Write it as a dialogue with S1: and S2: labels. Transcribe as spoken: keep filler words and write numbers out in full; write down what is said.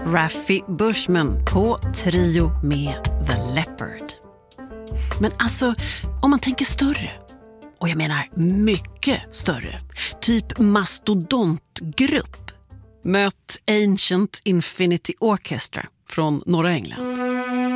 S1: Raffi Bushman på trio med The Leopard. Men alltså, om man tänker större, och jag menar mycket större, typ mastodontgrupp, möt Ancient Infinity Orchestra från norra England.